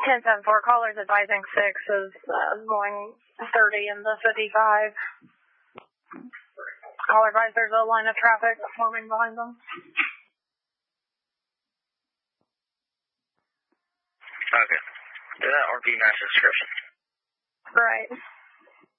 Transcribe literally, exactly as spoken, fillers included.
ten seven four, callers advising six is uh, going thirty in the fifty-five. Caller advised there's a line of traffic forming behind them. Okay. Do that or be match description. Right.